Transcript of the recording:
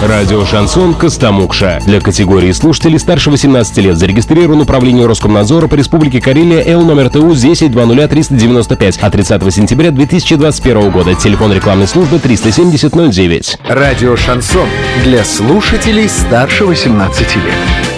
Радио «Шансон» Костомукша. Для категории слушателей старше 18 лет зарегистрирован управление Роскомнадзора по Республике Карелия Л номер ТУ 10-20395 от 30 сентября 2021 года. Телефон рекламной службы 370 09. Радио «Шансон» для слушателей старше 18 лет.